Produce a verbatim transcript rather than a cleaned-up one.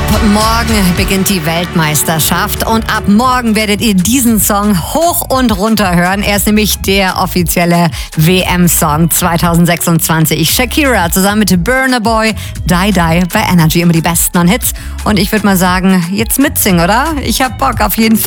morgen beginnt die Weltmeisterschaft und ab morgen werdet ihr diesen Song hoch und runter hören. Er ist nämlich der offizielle W M-Song zwanzig sechsundzwanzig. Shakira zusammen mit Burna Boy, Die Die bei Energy. Immer die besten an Hits. Und ich würde mal sagen, jetzt mitsingen, oder? Ich hab Bock auf jeden Fall.